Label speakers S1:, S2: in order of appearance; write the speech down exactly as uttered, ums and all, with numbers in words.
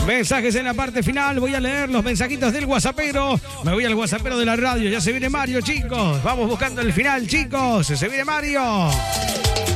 S1: Mensajes en la parte final. Voy a leer los mensajitos del WhatsAppero. Me voy al WhatsAppero de la radio. Ya se viene Mario, chicos. Vamos buscando el final, chicos. Se viene Mario.